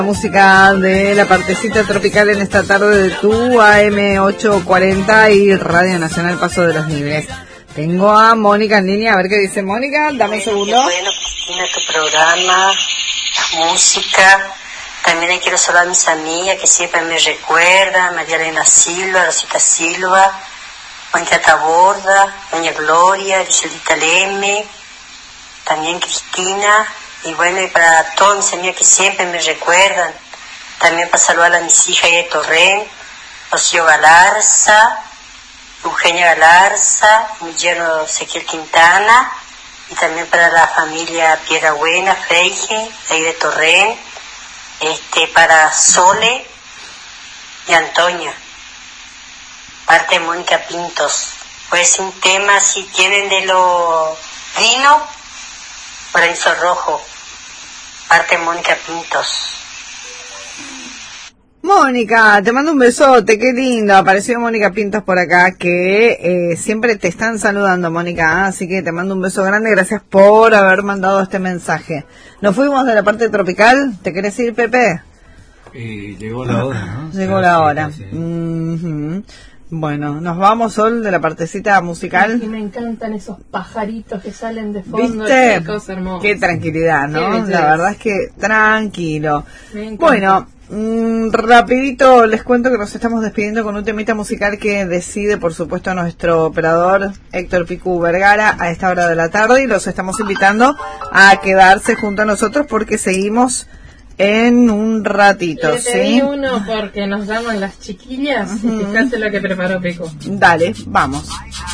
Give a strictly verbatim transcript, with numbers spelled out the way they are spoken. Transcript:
Música de la partecita tropical en esta tarde de tu A M ochocientos cuarenta y Radio Nacional Paso de los Libres. Tengo a Mónica en línea, a ver qué dice Mónica, dame un segundo. Bueno, Cristina, tu programa, la música. También quiero saludar a mis amigas que siempre me recuerdan, María Elena Silva, Rosita Silva, Mónica Taborda, Doña Gloria, Giselita Leme, también Cristina. Y bueno, y para todos mis amigos que siempre me recuerdan, también para saludar a mis hijas de Torrent, Rocío Galarza, Eugenia Galarza, mi yerno Ezequiel Quintana, y también para la familia Piedra Buena, Freige, ahí de Torrent, este, para Sole y Antonia, parte de Mónica Pintos. Pues un tema, si tienen de lo vino, Paraíso Rojo, parte de Mónica Pintos. Mónica, te mando un besote, qué lindo, apareció Mónica Pintos por acá, que eh, siempre te están saludando, Mónica, así que te mando un beso grande, gracias por haber mandado este mensaje. Nos fuimos de la parte tropical, ¿te querés ir, Pepe? Eh, llegó la hora, ¿no? Llegó sí, la sí, hora. Sí. Mm-hmm. Bueno, nos vamos, Sol, de la partecita musical. Y me encantan esos pajaritos que salen de fondo. ¿Viste? Qué cosa hermosa. Qué tranquilidad, ¿no? Qué la verdad es que tranquilo. Me encanta. Bueno, mmm, rapidito les cuento que nos estamos despidiendo con un temita musical que decide, por supuesto, nuestro operador Héctor Picu Vergara a esta hora de la tarde, y los estamos invitando a quedarse junto a nosotros porque seguimos en un ratito. Le pedí ¿sí? uno porque nos llaman las chiquillas. Uh-huh. Y fíjate lo que preparó Pico. Dale, vamos.